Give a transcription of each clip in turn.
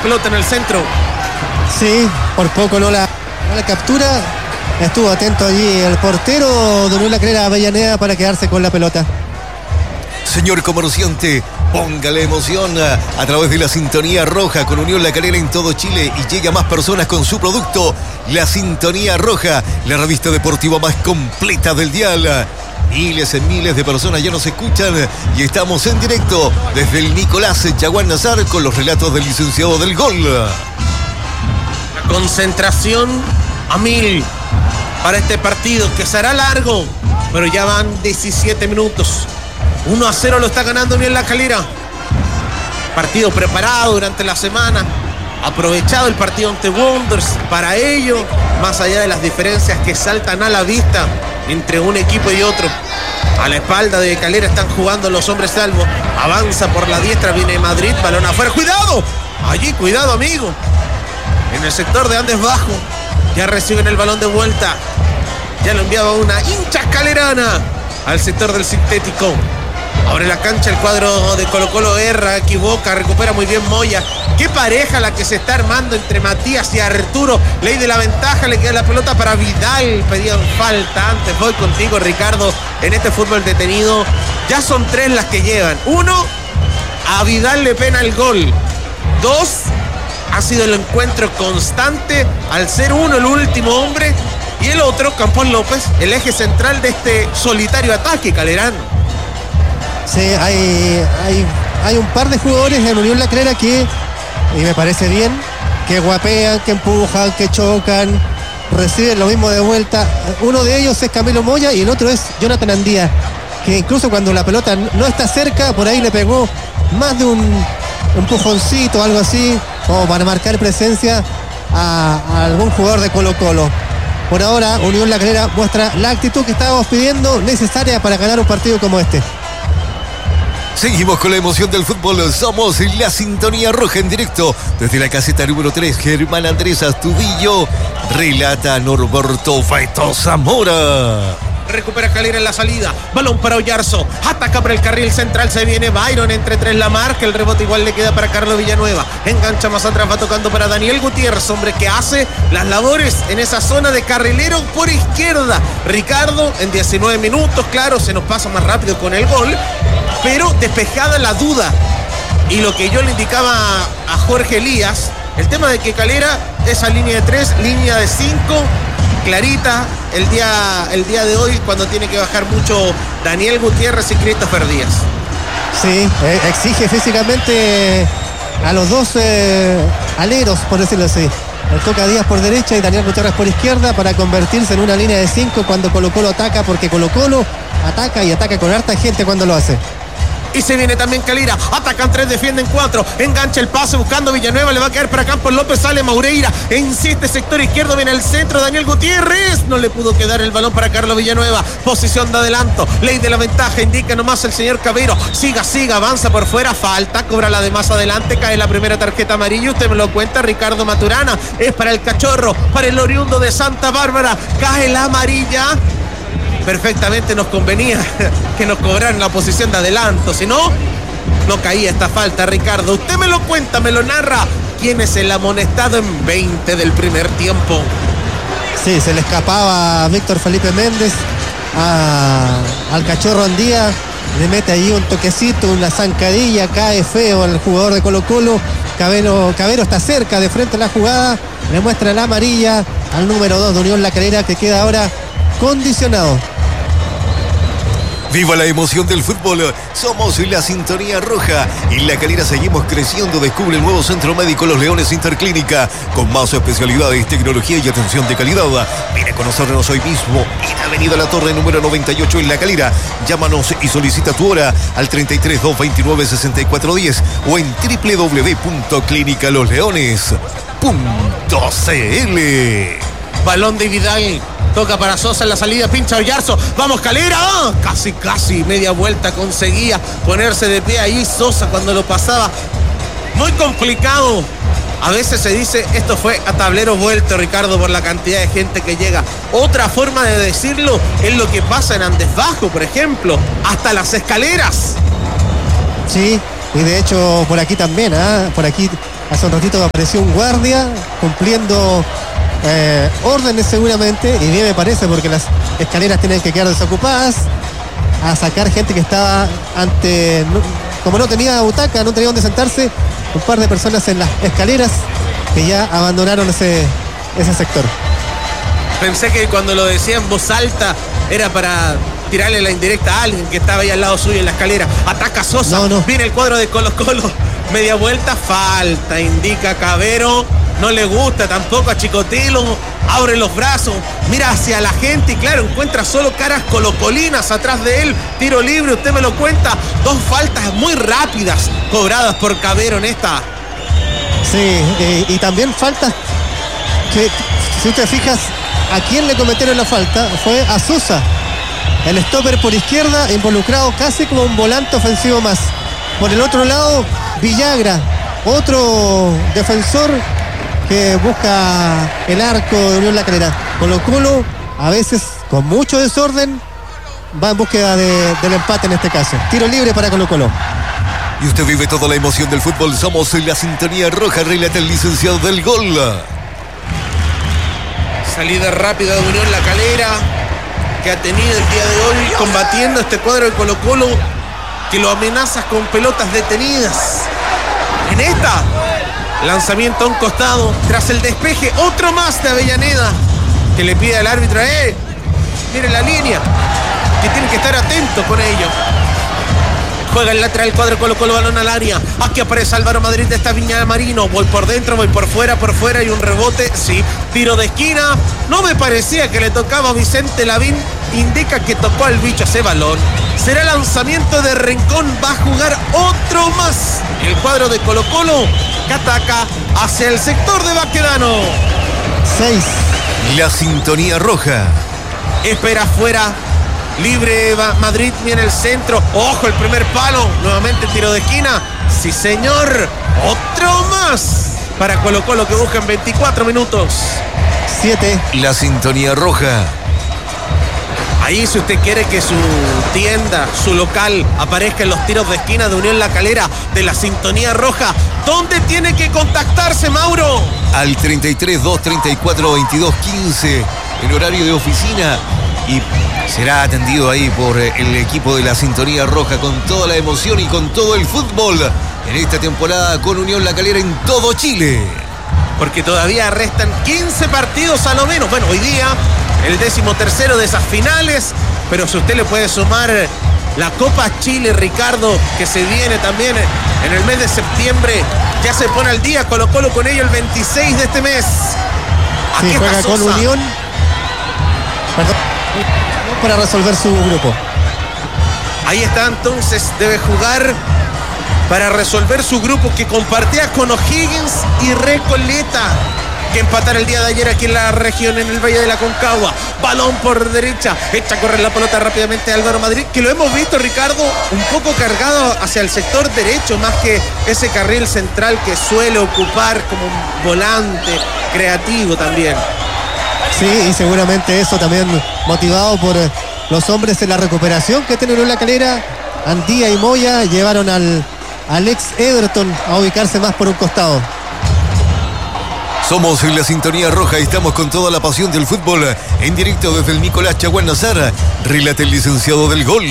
pelota en el centro. Sí, por poco no la captura. Estuvo atento allí el portero de Unión La Calera, Avellaneda, para quedarse con la pelota. Señor comerciante, póngale emoción a través de la Sintonía Roja con Unión La Calera en todo Chile y llegue a más personas con su producto. La Sintonía Roja, la revista deportiva más completa del dial. Miles y miles de personas ya nos escuchan y estamos en directo desde el Nicolás Chaguán Nazar con los relatos del licenciado del gol. La concentración a 1000 para este partido que será largo, pero ya van 17 minutos. 1-0 lo está ganando Unión La Calera. Partido preparado durante la semana. Aprovechado el partido ante Wanderers para ello, más allá de las diferencias que saltan a la vista entre un equipo y otro. A la espalda de Calera están jugando los hombres salvos. Avanza por la diestra, viene Madrid, balón afuera. ¡Cuidado! Allí, cuidado, amigo. En el sector de Andes Bajo. Ya reciben el balón de vuelta. Ya lo enviaba una hincha calerana al sector del sintético. Abre la cancha el cuadro de Colo-Colo, erra, equivoca, recupera muy bien Moya. Qué pareja la que se está armando entre Matías y Arturo. Ley de la ventaja, le queda la pelota para Vidal. Pedían falta antes. Voy contigo, Ricardo, en este fútbol detenido. Ya son 3 las que llevan. 1, a Vidal le pena el gol. 2, ha sido el encuentro constante al ser uno el último hombre. Y el otro, Campos López, el eje central de este solitario ataque calerano. Sí, hay un par de jugadores en Unión La Calera que, y me parece bien, que guapean, que empujan, que chocan, reciben lo mismo de vuelta. Uno de ellos es Camilo Moya y el otro es Jonathan Andía, que incluso cuando la pelota no está cerca, por ahí le pegó más de un empujoncito, algo así, como para marcar presencia a algún jugador de Colo-Colo. Por ahora, Unión La Calera muestra la actitud que estábamos pidiendo, necesaria para ganar un partido como este. Seguimos con la emoción del fútbol. Somos la Sintonía Roja en directo desde la caseta número 3. Germán Andrés Astudillo relata Norberto Faeto Zamora. Recupera Calera en la salida. Balón para Oyarzo. Ataca por el carril central. Se viene Byron entre 3 la marca. El rebote igual le queda para Carlos Villanueva. Engancha más atrás. Va tocando para Daniel Gutiérrez. Hombre que hace las labores en esa zona de carrilero por izquierda. Ricardo en 19 minutos. Claro, se nos pasa más rápido con el gol. Pero despejada la duda. Y lo que yo le indicaba a Jorge Elías. El tema de que Calera, esa línea de 3, línea de 5. Clarita el día de hoy cuando tiene que bajar mucho Daniel Gutiérrez y Christopher Díaz. Sí, exige físicamente a los dos aleros, por decirlo así. Le toca Díaz por derecha y Daniel Gutiérrez por izquierda para convertirse en una línea de 5 cuando Colo-Colo ataca, porque Colo-Colo ataca y ataca con harta gente cuando lo hace. Y se viene también Calera, atacan 3, defienden 4, engancha el pase buscando Villanueva, le va a caer para Campos López, sale Maureira, insiste sector izquierdo, viene al centro Daniel Gutiérrez, no le pudo quedar el balón para Carlos Villanueva, posición de adelanto, ley de la ventaja, indica nomás el señor Cabero, siga, avanza por fuera, falta, cobra la de más adelante, cae la primera tarjeta amarilla, usted me lo cuenta, Ricardo Maturana, es para el Cachorro, para el oriundo de Santa Bárbara, cae la amarilla. Perfectamente nos convenía que nos cobraran la posición de adelanto, si no, no caía esta falta, Ricardo. Usted me lo cuenta, me lo narra. ¿Quién es el amonestado en 20 del primer tiempo? Sí, se le escapaba a Víctor Felipe Méndez, al Cachorro Andía, le mete ahí un toquecito, una zancadilla, cae feo el jugador de Colo-Colo. Cabero está cerca, de frente a la jugada, le muestra la amarilla al número 2 de Unión La Calera, que queda ahora condicionado. Viva la emoción del fútbol. Somos la Sintonía Roja. En La Calera seguimos creciendo. Descubre el nuevo Centro Médico Los Leones Interclínica, con más especialidades, tecnología y atención de calidad. Ven a conocernos hoy mismo en Avenida La Torre, número 98 en La Calera. Llámanos y solicita tu hora al 33 229 6410 o en www.clinicalosleones.cl. Balón de Vidal. Toca para Sosa en la salida, pincha Oyarzo. Vamos, Calera. Casi media vuelta conseguía ponerse de pie ahí Sosa cuando lo pasaba. Muy complicado. A veces se dice esto fue a tablero vuelto, Ricardo, por la cantidad de gente que llega. Otra forma de decirlo es lo que pasa en Andes Bajo, por ejemplo. Hasta las escaleras. Sí, y de hecho por aquí también, por aquí Hace un ratito apareció un guardia cumpliendo órdenes seguramente, y bien me parece, porque las escaleras tienen que quedar desocupadas, a sacar gente que estaba como no tenía butaca, no tenía donde sentarse, un par de personas en las escaleras que ya abandonaron ese sector. Pensé que cuando lo decía en voz alta era para tirarle la indirecta a alguien que estaba ahí al lado suyo en la escalera. Ataca Sosa, no. Viene el cuadro de Colo-Colo, media vuelta, falta, indica Cavero. No le gusta tampoco a Chicotelo, abre los brazos, mira hacia la gente y claro, encuentra solo caras colocolinas atrás de él. Tiro libre, usted me lo cuenta. 2 faltas muy rápidas cobradas por Cavero en esta. Sí, y también faltas que, si usted fijas, a quién le cometieron la falta fue a Sosa, el stopper por izquierda, involucrado casi como un volante ofensivo más. Por el otro lado, Villagra, otro defensor que busca el arco de Unión La Calera. Colo-Colo, a veces con mucho desorden, va en búsqueda del empate en este caso. Tiro libre para Colo-Colo. Y usted vive toda la emoción del fútbol. Somos en la sintonía roja, relata el licenciado del gol. Salida rápida de Unión La Calera, que ha tenido el día de hoy combatiendo este cuadro de Colo-Colo, que lo amenaza con pelotas detenidas. En esta, lanzamiento a un costado, tras el despeje, otro más de Avellaneda, que le pide al árbitro, mire la línea, que tiene que estar atento con ello. Juega el lateral cuadro Colo-Colo, balón al área. Aquí aparece Álvaro Madrid de esta Viña de Marino. Voy por dentro, voy por fuera y un rebote. Sí, tiro de esquina. No me parecía que le tocaba a Vicente Lavín. Indica que tocó al bicho ese balón. Será lanzamiento de Rincón. Va a jugar otro más. El cuadro de Colo-Colo que ataca hacia el sector de Baquedano. 6. La sintonía roja. Espera afuera. Libre va Madrid, viene el centro. Ojo, el primer palo. Nuevamente tiro de esquina. Sí, señor. Otro más para Colo-Colo que busca en 24 minutos. 7. La sintonía roja. Ahí, si usted quiere que su tienda, su local, aparezca en los tiros de esquina de Unión La Calera, de la sintonía roja, ¿dónde tiene que contactarse, Mauro? Al 33 234 22 15 en horario de oficina, y será atendido ahí por el equipo de la sintonía roja con toda la emoción y con todo el fútbol en esta temporada con Unión La Calera en todo Chile. Porque todavía restan 15 partidos a lo menos. Bueno, hoy día el 13º de esas finales, pero si usted le puede sumar la Copa Chile, Ricardo, que se viene también en el mes de septiembre, ya se pone al día Colo-Colo con ello el 26 de este mes. Aquí sí, juega con Unión. Perdón, para resolver su grupo. Ahí está, entonces debe jugar para resolver su grupo, que compartía con O'Higgins y Recoleta, que empataron el día de ayer aquí en la región, en el Valle de la Concagua. Balón por derecha, echa a correr la pelota rápidamente Álvaro Madrid, que lo hemos visto, Ricardo, un poco cargado hacia el sector derecho, más que ese carril central que suele ocupar como un volante creativo también. Sí, y seguramente eso también motivado por los hombres en la recuperación que tiene Unión La Calera. Andía y Moya llevaron al ex Everton a ubicarse más por un costado. Somos en la sintonía roja y estamos con toda la pasión del fútbol en directo desde el Nicolás Chaguán Nazar. Relata el licenciado del gol.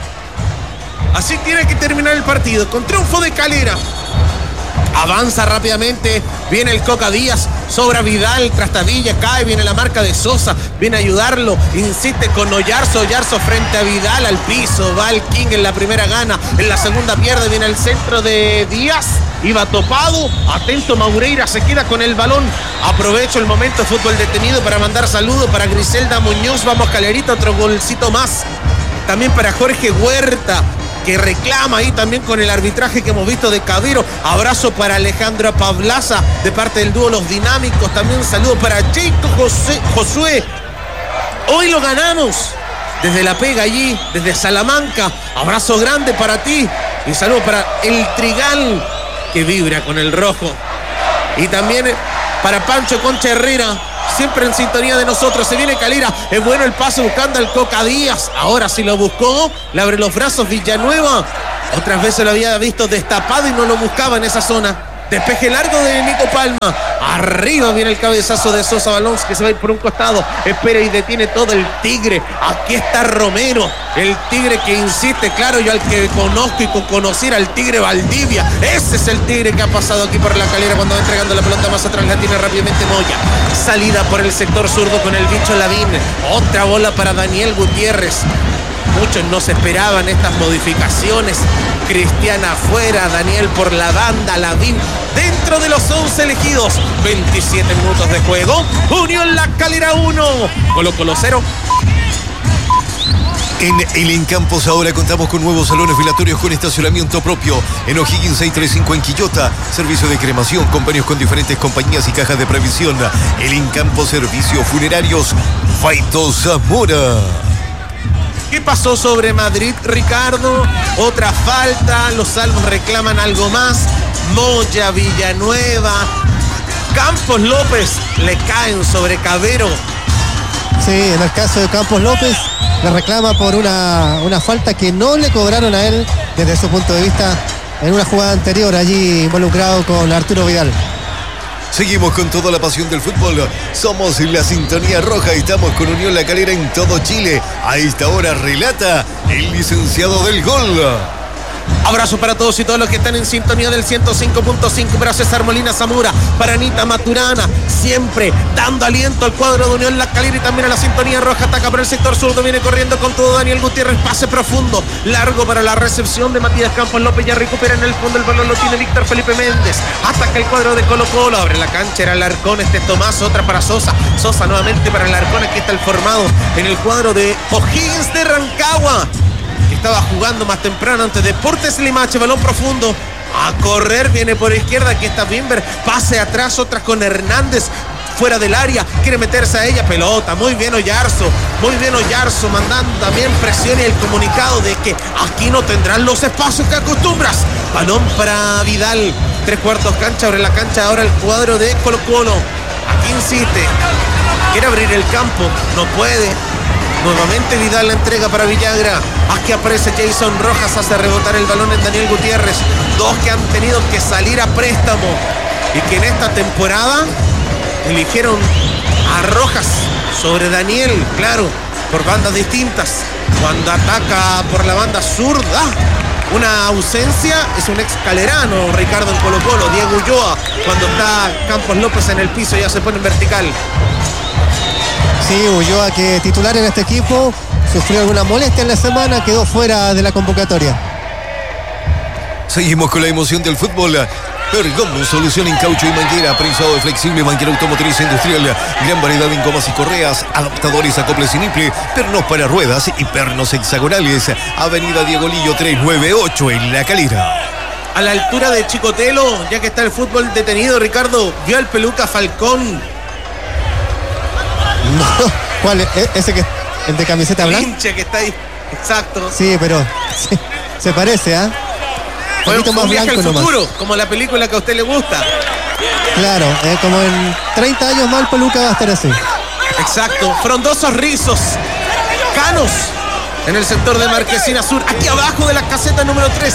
Así tiene que terminar el partido, con triunfo de Calera. Avanza rápidamente, viene el Coca Díaz, sobra Vidal, Trastadilla, cae, viene la marca de Sosa, viene a ayudarlo, insiste con Oyarzo frente a Vidal, al piso, va el King en la primera, gana, en la segunda pierde, viene el centro de Díaz, iba topado, atento Maureira, se queda con el balón, aprovecho el momento, fútbol detenido para mandar saludos para Griselda Muñoz, vamos Calerita, otro golcito más, también para Jorge Huerta, que reclama ahí también con el arbitraje que hemos visto de Cavero. Abrazo para Alejandra Pablaza de parte del dúo Los Dinámicos. También un saludo para Chico Josué. Hoy lo ganamos desde La Pega allí, desde Salamanca. Abrazo grande para ti y saludo para el Trigal que vibra con el rojo. Y también para Pancho Concha Herrera, siempre en sintonía de nosotros. Se viene Calera, es bueno el pase buscando al Coca Díaz, ahora sí lo buscó, le abre los brazos Villanueva, otras veces lo había visto destapado y no lo buscaba en esa zona. Despeje largo de Nico Palma. Arriba viene el cabezazo de Sosa, balón que se va a ir por un costado. Espera y detiene todo el Tigre. Aquí está Romero, el Tigre que insiste. Claro, yo al que conozco y con conocer al Tigre Valdivia. Ese es el Tigre que ha pasado aquí por la Calera cuando va entregando la pelota más atrás. La tiene rápidamente Moya. Salida por el sector zurdo con el bicho Lavín. Otra bola para Daniel Gutiérrez. Muchos no se esperaban estas modificaciones. Cristiana afuera, Daniel por la banda, Lavín dentro de los 11 elegidos. 27 minutos de juego. Unión La Calera 1, Colo-Colo 0. En el Encampos ahora contamos con nuevos salones velatorios con estacionamiento propio. En O'Higgins 635 en Quillota. Servicio de cremación, convenios con diferentes compañías y cajas de previsión. El Encampos Servicios Funerarios Faito Zamora. ¿Qué pasó sobre Madrid, Ricardo? Otra falta, los salvos reclaman algo más. Moya, Villanueva, Campos López le caen sobre Cavero. Sí, en el caso de Campos López le reclama por una falta que no le cobraron a él desde su punto de vista en una jugada anterior allí involucrado con Arturo Vidal. Seguimos con toda la pasión del fútbol. Somos la Sintonía Roja y estamos con Unión La Calera en todo Chile. A esta hora relata el licenciado del gol. Abrazo para todos y todos los que están en sintonía del 105.5 para César Molina Zamora, para Anita Maturana, siempre dando aliento al cuadro de Unión La Calera y también a la Sintonía Roja. Ataca por el sector zurdo, viene corriendo con todo Daniel Gutiérrez, pase profundo, largo para la recepción de Matías Campos López, ya recupera en el fondo, el balón lo tiene Víctor Felipe Méndez, ataca el cuadro de Colo-Colo, abre la cancha, era Alarcón, Tomás, otra para Sosa, Sosa nuevamente para Alarcón, aquí está el formado en el cuadro de O'Higgins de Rancagua. Estaba jugando más temprano ante Deportes Limache, balón profundo, a correr, viene por izquierda, aquí está Bimber, pase atrás, otra con Hernández, fuera del área, quiere meterse a ella, pelota, muy bien Oyarzo, mandando también presión y el comunicado de que aquí no tendrán los espacios que acostumbras. Balón para Vidal, 3/4 cancha, abre la cancha ahora el cuadro de Colo-Colo, aquí insiste, quiere abrir el campo, no puede. Nuevamente Vidal la entrega para Villagra. Aquí aparece Jason Rojas, hace rebotar el balón en Daniel Gutiérrez. Dos que han tenido que salir a préstamo y que en esta temporada eligieron a Rojas sobre Daniel, claro, por bandas distintas. Cuando ataca por la banda zurda, una ausencia, es un ex calerano, Ricardo en Colo-Colo, Diego Ulloa. Cuando está Campos López en el piso ya se pone en vertical. Sí, Ulloa, que titular en este equipo, sufrió alguna molestia en la semana, quedó fuera de la convocatoria. Seguimos con la emoción del fútbol. Pergón, solución en caucho y manguera, prensado de flexible, manguera automotriz industrial, gran variedad en gomas y correas, adaptadores, acoples y niple, pernos para ruedas y pernos hexagonales. Avenida Diego Lillo 398 en La Calera. A la altura de Chicotelo, ya que está el fútbol detenido, Ricardo, vio al Peluca Falcón. No, ¿cuál? ¿Ese que el de camiseta blanca? Hinche que está ahí, exacto. Sí, pero se parece, ¿ah? Fue un viaje al futuro, nomás, como la película que a usted le gusta. Claro, como en 30 años más el Peluca va a estar así. Exacto, frondosos rizos, canos en el sector de Marquesina Sur, aquí abajo de la caseta número 3.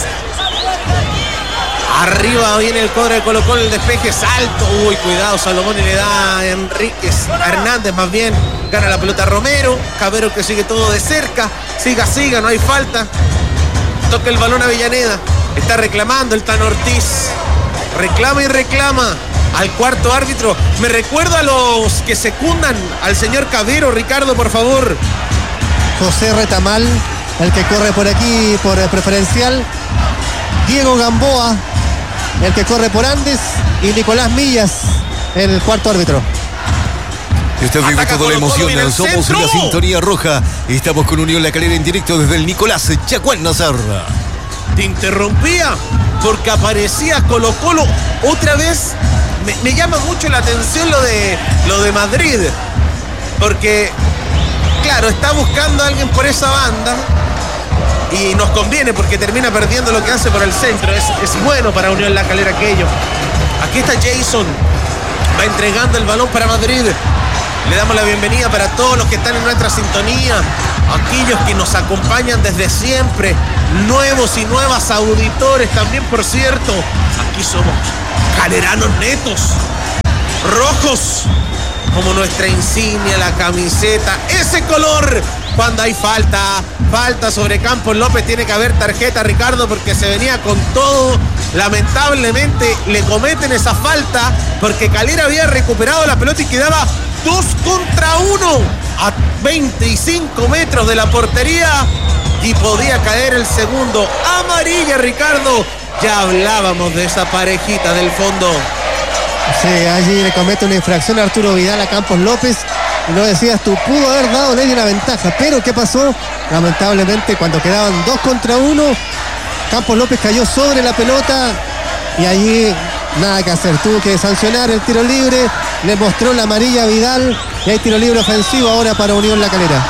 Arriba viene el cuadro de Colo-Colo, el despeje es alto. Uy, cuidado, Salomón, y le da a Hernández más bien. Gana la pelota Romero, Cavero que sigue todo de cerca. Siga, no hay falta. Toca el balón a Avellaneda. Está reclamando el Tan Ortiz. Reclama y reclama al cuarto árbitro. Me recuerda a los que secundan al señor Cavero, Ricardo, por favor. José Retamal, el que corre por aquí por preferencial. Diego Gamboa, el que corre por Andes, y Nicolás Millas, el cuarto árbitro. Usted vive toda la emoción. Somos en la Sintonía Roja y estamos con Unión La Calera en directo desde el Nicolás Chacuán Nazar. Te interrumpía porque aparecía Colo-Colo otra vez. Me llama mucho la atención lo de Madrid, porque claro, está buscando a alguien por esa banda y nos conviene porque termina perdiendo lo que hace por el centro. Es bueno para Unión La Calera aquello. Aquí está Jason, va entregando el balón para Madrid. Le damos la bienvenida para todos los que están en nuestra sintonía. aquellos que nos acompañan desde siempre, nuevos y nuevas auditores también, por cierto. Aquí somos caleranos netos, rojos, como nuestra insignia, la camiseta, ese color. Cuando hay falta sobre Campos López, tiene que haber tarjeta, Ricardo, porque se venía con todo. Lamentablemente le cometen esa falta porque Calera había recuperado la pelota y quedaba 2 contra 1 a 25 metros de la portería y podía caer el segundo. Amarilla, Ricardo. Ya hablábamos de esa parejita del fondo. Sí, allí le comete una infracción a Arturo Vidal a Campos López. Y lo decías tú, pudo haber dado Ley una ventaja, pero ¿qué pasó? Lamentablemente, cuando quedaban 2 contra 1, Campos López cayó sobre la pelota y allí nada que hacer. Tuvo que sancionar el tiro libre, le mostró la amarilla a Vidal y hay tiro libre ofensivo ahora para Unión La Calera.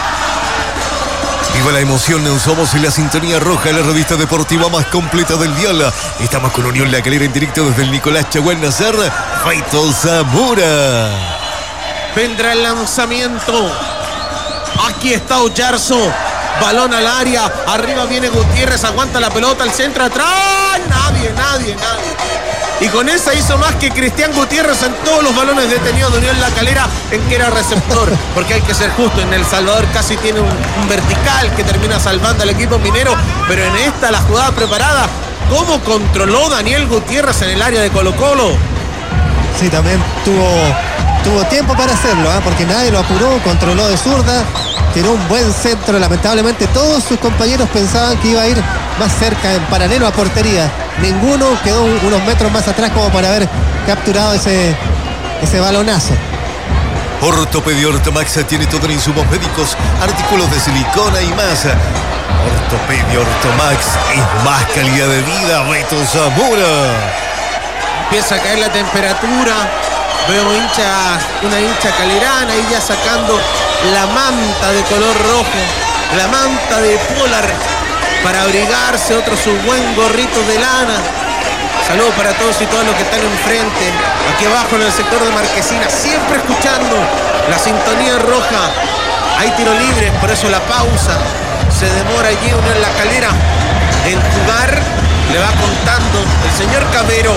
Viva la emoción, somos en la sintonía roja, la revista deportiva más completa del dial. Estamos con Unión La Calera en directo desde el Nicolás Chaguán Nazar, Faito Zamora. Vendrá el lanzamiento. Aquí está Oyarzo. Balón al área. Arriba viene Gutiérrez. Aguanta la pelota. Al centro atrás. Nadie. Y con esa hizo más que Cristian Gutiérrez en todos los balones detenidos de Unión La Calera en que era receptor. Porque hay que ser justo. En El Salvador casi tiene un vertical que termina salvando al equipo minero. Pero en esta, la jugada preparada. ¿Cómo controló Daniel Gutiérrez en el área de Colo-Colo? Sí, también tuvo tiempo para hacerlo, porque nadie lo apuró, controló de zurda, tiró un buen centro. Lamentablemente todos sus compañeros pensaban que iba a ir más cerca, en paralelo a portería. Ninguno quedó unos metros más atrás como para haber capturado ese balonazo. Ortopedia Ortomax tiene todo en insumos médicos, artículos de silicona y más. Ortopedia Ortomax es más calidad de vida. Beto Zamora. Empieza a caer la temperatura. Veo una hincha calerana ahí ya sacando la manta de color rojo, la manta de polar para abrigarse, otro su buen gorrito de lana. Saludos para todos y todas los que están enfrente, aquí abajo en el sector de Marquesina, siempre escuchando la sintonía roja. Hay tiro libre, por eso la pausa. Se demora allí Unión La Calera en jugar. Le va contando el señor Cabero.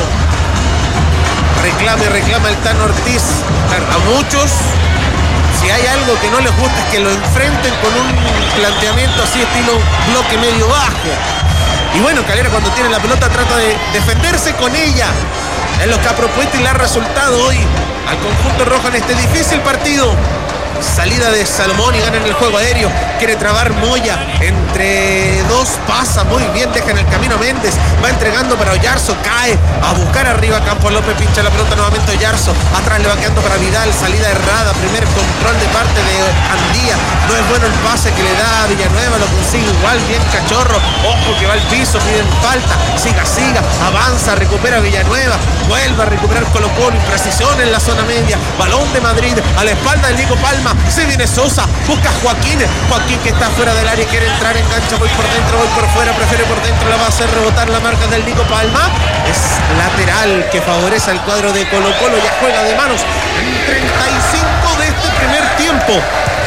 Reclama el Tano Ortiz. A muchos, si hay algo que no les gusta, es que lo enfrenten con un planteamiento así estilo bloque medio bajo. Y bueno, Calera cuando tiene la pelota trata de defenderse con ella. Es lo que ha propuesto y le ha resultado hoy al conjunto rojo en este difícil partido. Salida de Salomón y gana en el juego aéreo. Quiere trabar Moya. Entre dos pasa muy bien. Deja en el camino a Méndez. Va entregando para Oyarzo. Cae a buscar arriba. Campos López pincha la pelota nuevamente Oyarzo. Atrás le va quedando para Vidal. Salida errada. Primer control de parte de Andía. No es bueno el pase que le da a Villanueva. Lo consigue igual. Bien Cachorro. Ojo que va al piso. Piden falta. Siga. Avanza. Recupera Villanueva. Vuelve a recuperar Colo-Colo. Imprecisión en la zona media. Balón de Madrid. A la espalda del Nico Palma. Se viene Sosa, busca Joaquín que está fuera del área, quiere entrar, engancha, voy por dentro, voy por fuera, prefiere por dentro, la va a hacer rebotar la marca del Nico Palma. Es lateral que favorece al cuadro de Colo-Colo, ya juega de manos en 35 de este primer tiempo.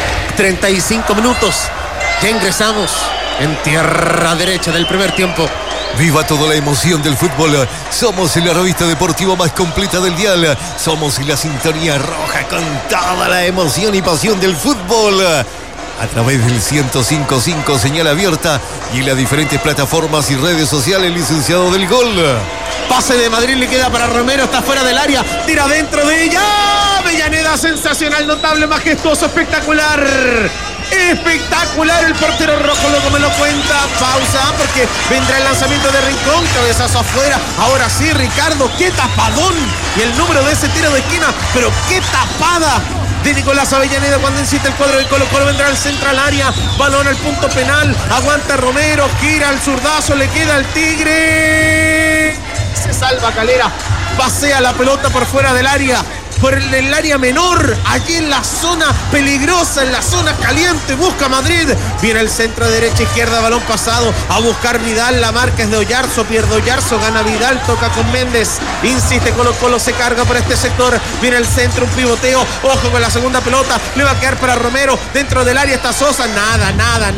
35 minutos, ya ingresamos en tierra derecha del primer tiempo. Viva toda la emoción del fútbol. Somos la revista deportiva más completa del dial. Somos la sintonía roja con toda la emoción y pasión del fútbol. A través del 105.5 señal abierta y en las diferentes plataformas y redes sociales, licenciado del gol. Pase de Madrid, le queda para Romero, está fuera del área, tira dentro de ella. Avellaneda, sensacional, notable, majestuoso, espectacular. Espectacular el portero rojo, luego me lo cuenta. Pausa porque vendrá el lanzamiento de Rincón, cabezazo afuera. Ahora sí, Ricardo, qué tapadón. Y el número de ese tiro de esquina, pero qué tapada de Nicolás Avellaneda cuando insiste el cuadro de Colo-Colo. Vendrá al central área, balón al punto penal, aguanta Romero, gira al zurdazo, le queda al Tigre. Se salva Calera, pasea la pelota por fuera del área. por el área menor, allí en la zona peligrosa, en la zona caliente, busca Madrid. Viene el centro derecha, izquierda, balón pasado a buscar Vidal, la marca es de Oyarzo, pierde Oyarzo, gana Vidal, toca con Méndez, insiste Colo-Colo, se carga por este sector, viene el centro, un pivoteo, ojo con la segunda pelota, le va a quedar para Romero, dentro del área está Sosa, nada,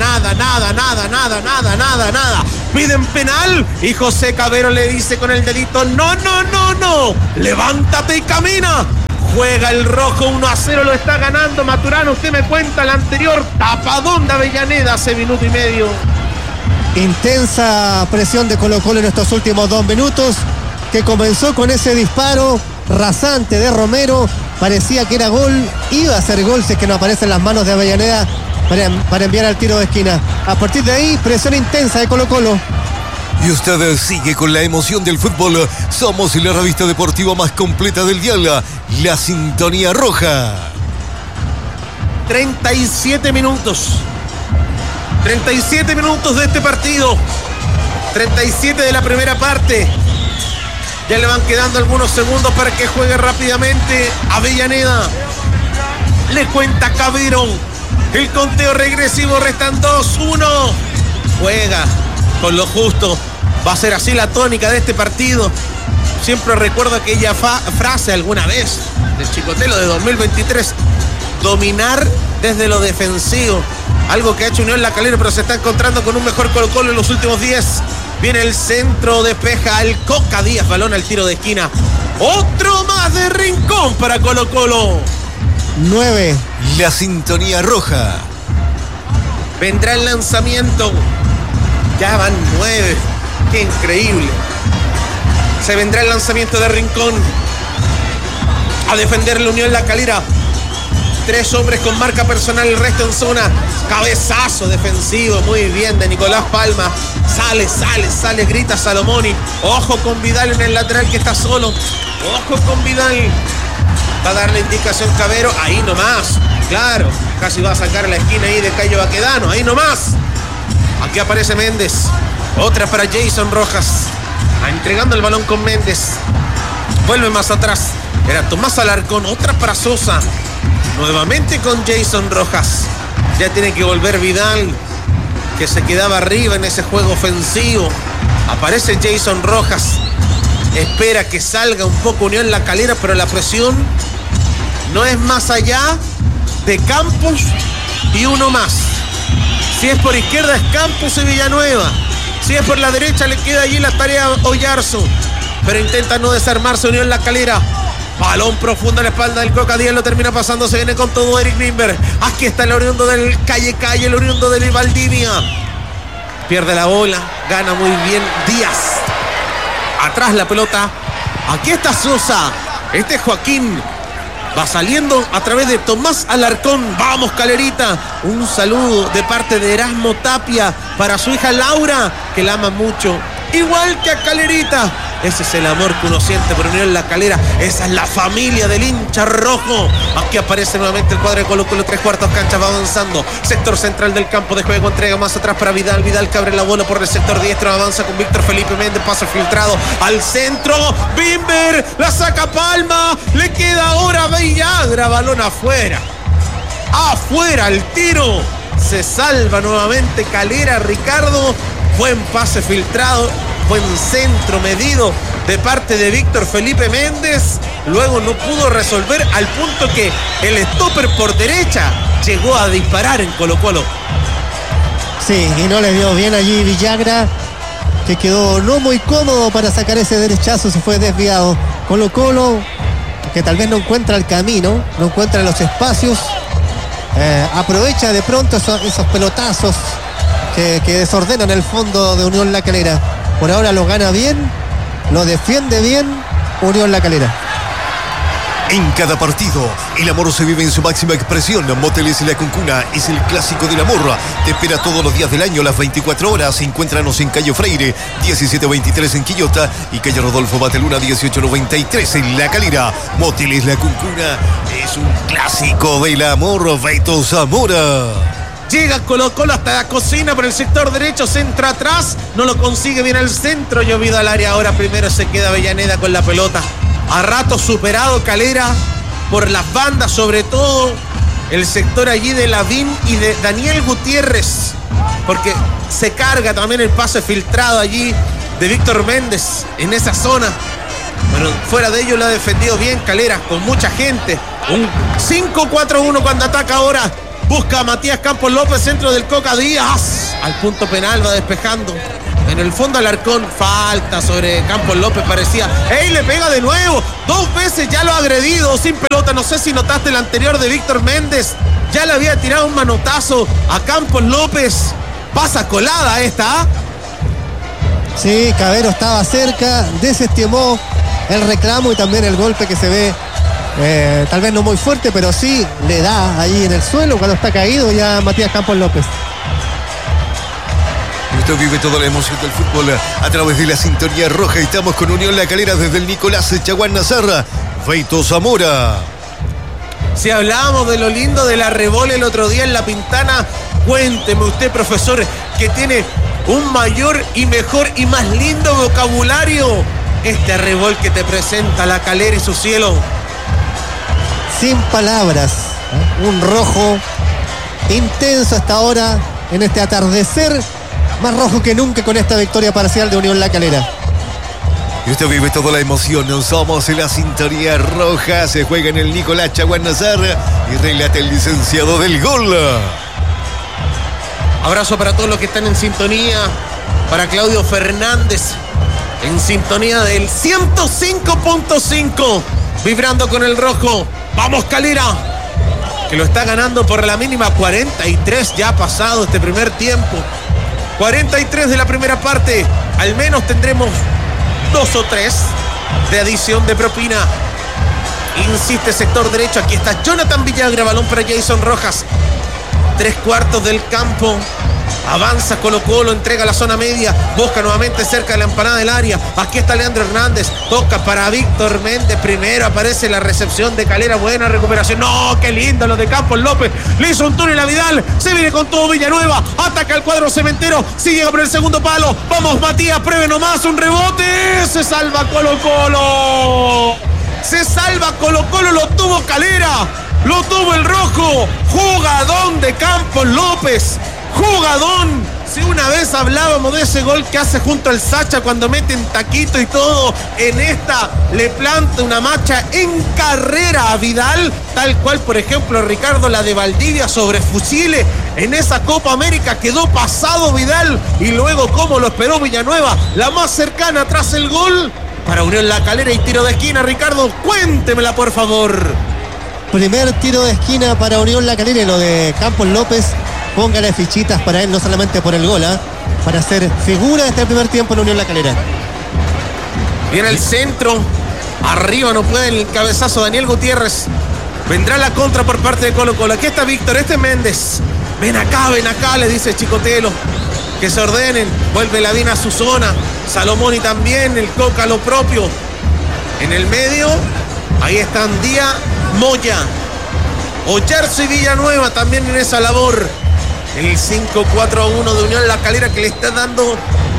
piden penal y José Cabero le dice con el dedito, no, levántate y camina. Juega el rojo, 1-0, lo está ganando Maturano. Usted me cuenta el anterior tapadón de Avellaneda hace minuto y medio. Intensa presión de Colo-Colo en estos últimos 2 minutos, que comenzó con ese disparo rasante de Romero. Parecía que era gol, iba a ser gol si es que no aparece en las manos de Avellaneda para enviar al tiro de esquina. A partir de ahí, presión intensa de Colo-Colo. Y usted sigue con la emoción del fútbol. Somos la revista deportiva más completa del dial, La Sintonía Roja. 37 minutos. 37 minutos de este partido. 37 de la primera parte. Ya le van quedando algunos segundos para que juegue rápidamente Avellaneda. Le cuenta Cabero. El conteo regresivo, restan 2-1. Juega con lo justo. Va a ser así la tónica de este partido. Siempre recuerdo aquella frase alguna vez del Chicotelo de 2023. Dominar desde lo defensivo. Algo que ha hecho Unión La Calera, pero se está encontrando con un mejor Colo-Colo en los últimos días. Viene el centro, despeja el Coca Díaz, balón al tiro de esquina. Otro más de Rincón para Colo-Colo. 9. La Sintonía Roja. Vendrá el lanzamiento. Ya van 9. Qué increíble. Se vendrá el lanzamiento de Rincón. A defender la Unión La Calera. 3 hombres con marca personal, el resto en zona. Cabezazo defensivo, muy bien, de Nicolás Palma. Sale, grita Salomoni. Ojo con Vidal en el lateral que está solo. Ojo con Vidal. Va a dar la indicación Cabero, ahí nomás. Claro, casi va a sacar la esquina ahí de Cayo Baquedano, ahí nomás. Aquí aparece Méndez. Otra para Jason Rojas. Entregando el balón con Méndez. Vuelve más atrás. Era Tomás Alarcón. Otra para Sosa. Nuevamente con Jason Rojas. Ya tiene que volver Vidal, que se quedaba arriba en ese juego ofensivo. Aparece Jason Rojas. Espera que salga un poco Unión La Calera, pero la presión no es más allá de Campos y uno más. Si es por izquierda es Campos y Villanueva. Si es por la derecha le queda allí la tarea a Oyarzo. Pero intenta no desarmarse Unión La Calera. Balón profundo a la espalda del Coca Díaz, lo termina pasando, se viene con todo Eric Grimberg. Aquí está el oriundo del Calle, el oriundo del Valdivia. Pierde la bola, gana muy bien Díaz. Atrás la pelota. Aquí está Sosa. Este es Joaquín. Va saliendo a través de Tomás Alarcón. Vamos, Calerita. Un saludo de parte de Erasmo Tapia para su hija Laura, que la ama mucho. Igual que a Calerita. Ese es el amor que uno siente por Unión La Calera. Esa es la familia del hincha rojo. Aquí aparece nuevamente el cuadro de Colo-Colo. 3/4 cancha, va avanzando. Sector central del campo de juego. Entrega más atrás para Vidal. Vidal que abre la bola por el sector diestro. Avanza con Víctor Felipe Méndez. Pase filtrado al centro. Bimber la saca Palma. Le queda ahora Villagra. Balón afuera. Afuera el tiro. Se salva nuevamente Calera. Ricardo. Buen pase filtrado. Buen centro medido de parte de Víctor Felipe Méndez. Luego no pudo resolver al punto que el stopper por derecha llegó a disparar en Colo-Colo. Sí, y no le dio bien allí Villagra, que quedó no muy cómodo para sacar ese derechazo, se fue desviado. Colo-Colo, que tal vez no encuentra el camino, no encuentra los espacios, aprovecha de pronto esos pelotazos que desordenan el fondo de Unión La Calera. Por ahora lo gana bien, lo defiende bien Unión La Calera. En cada partido, el amor se vive en su máxima expresión. Moteles La Cuncuna es el clásico del amor. Te espera todos los días del año, las 24 horas. Encuéntranos en Calle Freire, 1723 en Quillota y Calle Rodolfo Bateluna, 1893 en La Calera. Moteles La Cuncuna es un clásico del amor. Beto Zamora. Llega Colo-Colo hasta la cocina por el sector derecho, centra atrás, no lo consigue, viene al centro, llovido al área, ahora primero se queda Avellaneda con la pelota. A rato superado Calera, por las bandas, sobre todo el sector allí de Lavín y de Daniel Gutiérrez, porque se carga también el pase filtrado allí de Víctor Méndez en esa zona. Pero fuera de ello lo ha defendido bien Calera, con mucha gente. Un 5-4-1 cuando ataca ahora. Busca a Matías Campos López, centro del Coca Díaz. Al punto penal va despejando. En el fondo Alarcón, falta sobre Campos López, parecía. ¡Ey! Le pega de nuevo. 2 veces ya lo ha agredido sin pelota. No sé si notaste el anterior de Víctor Méndez. Ya le había tirado un manotazo a Campos López. Pasa colada esta. Sí, Cabero estaba cerca, desestimó el reclamo y también el golpe que se ve, tal vez no muy fuerte, pero sí le da ahí en el suelo cuando está caído ya Matías Campos López. Usted vive toda la emoción del fútbol a través de la sintonía roja. Estamos con Unión La Calera desde el Nicolás Chaguán Nazarra, Feito Zamora. Si hablábamos de lo lindo de la Rebol el otro día en La Pintana, cuénteme usted, profesor, que tiene un mayor y mejor y más lindo vocabulario. Este Rebol que te presenta La Calera y su cielo. Sin palabras, un rojo intenso hasta ahora en este atardecer, más rojo que nunca con esta victoria parcial de Unión La Calera. Y usted vive toda la emoción. Somos en la sintonía roja. Se juega en el Nicolás Chaguán Nazarra y relata el licenciado del gol. Abrazo para todos los que están en sintonía. Para Claudio Fernández, en sintonía del 105.5, vibrando con el rojo. ¡Vamos, Calera! Que lo está ganando por la mínima. 43 ya ha pasado este primer tiempo. 43 de la primera parte. Al menos tendremos 2 o 3 de adición de propina. Insiste sector derecho. Aquí está Jonathan Villagra. Balón para Jason Rojas. 3/4 del campo. Avanza Colo-Colo, entrega la zona media, busca nuevamente cerca de la empanada del área. Aquí está Leandro Hernández, toca para Víctor Méndez. Primero aparece la recepción de Calera, buena recuperación. No, qué lindo lo de Campos López. Le hizo un túnel a Vidal, se viene con todo Villanueva, ataca el cuadro cementero, si llega por el segundo palo. Vamos, Matías, pruebe nomás, un rebote. Se salva Colo-Colo. Se salva Colo-Colo, lo tuvo Calera, lo tuvo el rojo. Jugadón de Campos López. Jugadón. Si una vez hablábamos de ese gol que hace junto al Sacha cuando meten taquito y todo, en esta le planta una macha en carrera a Vidal, tal cual por ejemplo Ricardo la de Valdivia sobre Fusile. En esa Copa América quedó pasado Vidal y luego como lo esperó Villanueva, la más cercana tras el gol para Unión La Calera y tiro de esquina. Ricardo, cuéntemela por favor. Primer tiro de esquina para Unión La Calera y lo de Campos López. Póngale fichitas para él, no solamente por el gol, para ser figura de este primer tiempo en Unión La Calera. Viene el centro, arriba no puede el cabezazo Daniel Gutiérrez. Vendrá la contra por parte de Colo-Colo. Aquí está Víctor, este es Méndez. Ven acá, le dice Chicotelo. Que se ordenen, vuelve Lavín a su zona. Salomón y también el Coca lo propio. En el medio, ahí están Díaz, Moya. Oyarzo y Villanueva también en esa labor. El 5-4-1 de Unión La Calera que le está dando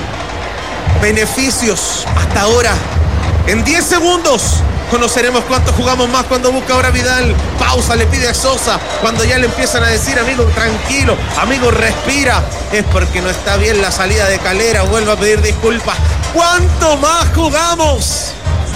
beneficios hasta ahora. En 10 segundos conoceremos cuánto jugamos más cuando busca ahora Vidal. Pausa, le pide a Sosa. Cuando ya le empiezan a decir, amigo, tranquilo, amigo, respira. Es porque no está bien la salida de Calera. Vuelve a pedir disculpas. ¿Cuánto más jugamos?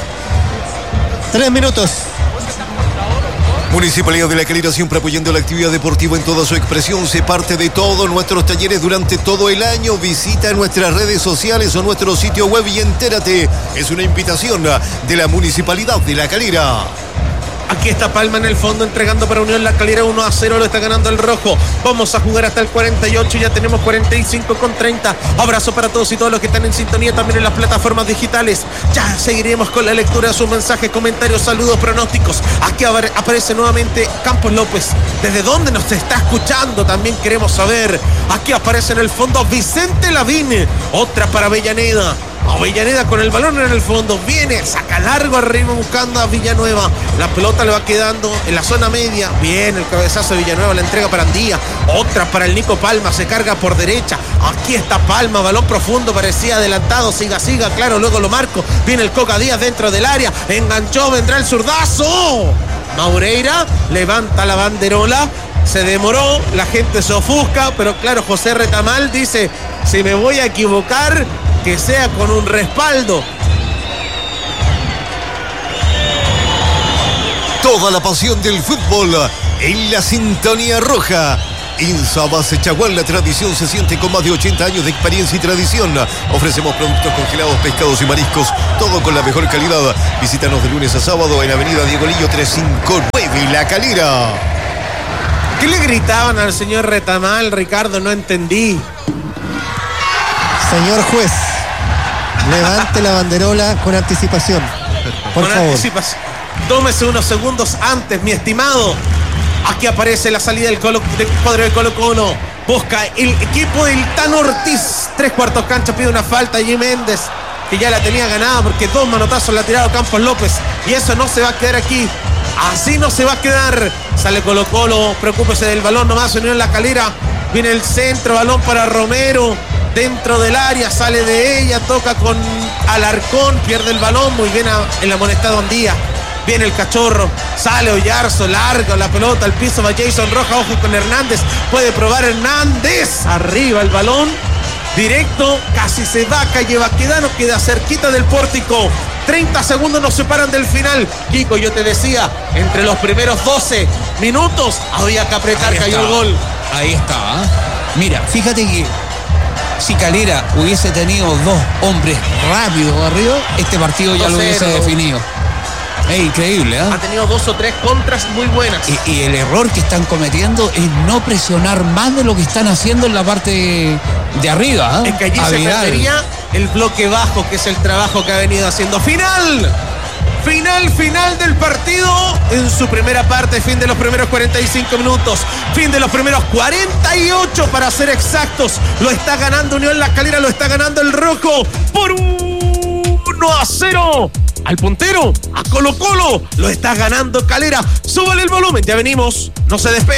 3 minutos. Municipalidad de La Calera siempre apoyando la actividad deportiva en toda su expresión. Se parte de todos nuestros talleres durante todo el año. Visita nuestras redes sociales o nuestro sitio web y entérate. Es una invitación de la Municipalidad de La Calera. Aquí está Palma en el fondo entregando para Unión La Calera. 1-0 lo está ganando el rojo. Vamos a jugar hasta el 48. Ya tenemos 45/30. Abrazo para todos y todos los que están en sintonía también en las plataformas digitales. Ya seguiremos con la lectura de sus mensajes, comentarios, saludos, pronósticos. Aquí aparece nuevamente Campos López. ¿Desde dónde nos está escuchando? También queremos saber. Aquí aparece en el fondo Vicente Lavín. Otra para Avellaneda. Avellaneda con el balón en el fondo, viene, saca largo arriba buscando a Villanueva. La pelota le va quedando en la zona media. Bien, el cabezazo de Villanueva, la entrega para Andía. Otra para el Nico Palma, se carga por derecha. Aquí está Palma, balón profundo, parecía adelantado. Siga, claro, luego lo marco. Viene el Coca Díaz dentro del área. Enganchó, vendrá el zurdazo. Maureira levanta la banderola. Se demoró, la gente se ofusca, pero claro, José Retamal dice, si me voy a equivocar, que sea con un respaldo. Toda la pasión del fútbol en la sintonía roja. Insa Base Chaguán, la tradición se siente con más de 80 años de experiencia y tradición. Ofrecemos productos congelados, pescados y mariscos, todo con la mejor calidad. Visítanos de lunes a sábado en Avenida Diego Lillo 359, La Calera. ¿Qué le gritaban al señor Retamal, Ricardo? No entendí. Señor juez, levante la banderola con anticipación. Por favor. Anticipación. Tómese unos segundos antes, mi estimado. Aquí aparece la salida del cuadro de Colo-Colo. Busca el equipo del Tan Ortiz. 3/4 cancha, pide una falta allí Méndez, que ya la tenía ganada porque 2 manotazos le ha tirado Campos López. Y eso no se va a quedar aquí. Así no se va a quedar. Sale Colo-Colo, preocúpese del balón nomás, Unión La Calera. Viene el centro, balón para Romero. Dentro del área, sale de ella, toca con Alarcón, pierde el balón, muy bien en la amonestado Andía. Viene el cachorro, sale Oyarzo, larga la pelota al piso, va Jason Roja, ojo con Hernández, puede probar Hernández, arriba el balón, directo, casi se va, Calle Baquedano, queda cerquita del pórtico. 30 segundos nos separan del final. Kiko, yo te decía, entre los primeros 12 minutos había que apretar, cayó el gol. Ahí está. Mira, fíjate que si Calera hubiese tenido 2 hombres rápidos arriba, este partido ya lo hubiese definido. Es increíble, ¿eh? Ha tenido 2 o 3 contras muy buenas. Y el error que están cometiendo es no presionar más de lo que están haciendo en la parte de arriba, ¿eh? Es que allí se perdería el bloque bajo, que es el trabajo que ha venido haciendo. Final del partido en su primera parte, fin de los primeros 45 minutos, fin de los primeros 48 para ser exactos. Lo está ganando Unión La Calera, lo está ganando el rojo por 1-0. Al puntero, a Colo-Colo, lo está ganando Calera. Súbale el volumen, ya venimos, no se despegue.